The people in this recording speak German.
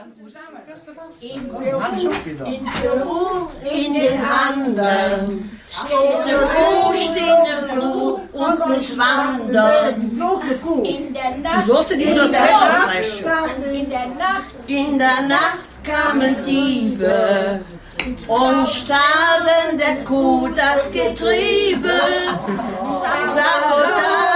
In Peru, in den Anden, steht eine Kuh, und muss wandern. In der Nacht, in der Nacht kamen Diebe und stahlen der Kuh das Getriebe. Sabotage.